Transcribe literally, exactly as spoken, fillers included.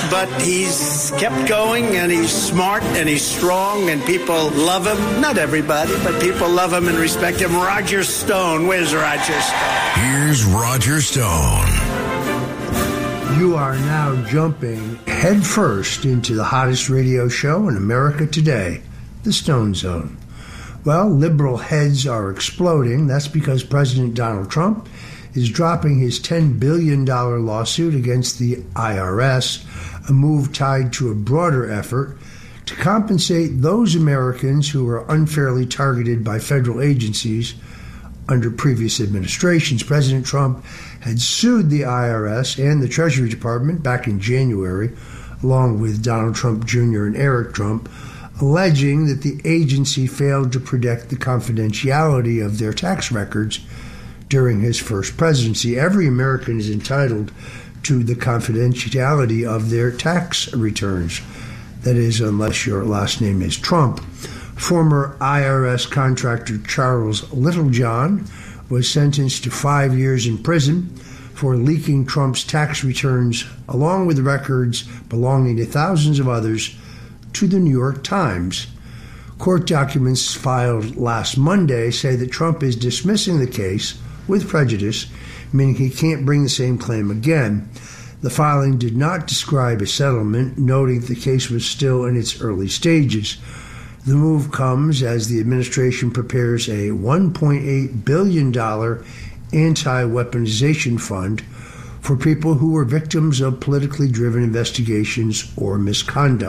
but he's kept going, and he's smart, and he's strong, and people love him. Not everybody, but people love him and respect him. Roger Stone. Where's Roger Stone? Here's Roger Stone. You are now jumping headfirst into the hottest radio show in America today, The Stone Zone. Well, liberal heads are exploding. That's because President Donald Trump is dropping his ten billion dollars lawsuit against the I R S, a move tied to a broader effort to compensate those Americans who were unfairly targeted by federal agencies under previous administrations. President Trump had sued the I R S and the Treasury Department back in January, along with Donald Trump Junior and Eric Trump, alleging that the agency failed to protect the confidentiality of their tax records during his first presidency. Every American is entitled to the confidentiality of their tax returns. That is, unless your last name is Trump. Former I R S contractor Charles Littlejohn was sentenced to five years in prison for leaking Trump's tax returns, along with records belonging to thousands of others, to the New York Times. Court documents filed last Monday say that Trump is dismissing the case with prejudice, meaning he can't bring the same claim again. The filing did not describe a settlement, noting the case was still in its early stages. The move comes as the administration prepares a one point eight billion dollars anti-weaponization fund for people who were victims of politically driven investigations or misconduct.